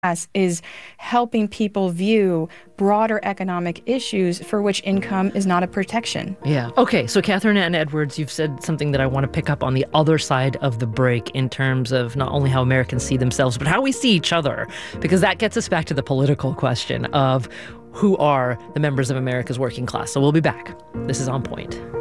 is helping people view broader economic issues for which income is not a protection. Yeah. Okay. So Catherine Ann Edwards, you've said something that I want to pick up on the other side of the break in terms of not only how Americans see themselves, but how we see each other, because that gets us back to the political question of who are the members of America's working class. So we'll be back. This is On Point.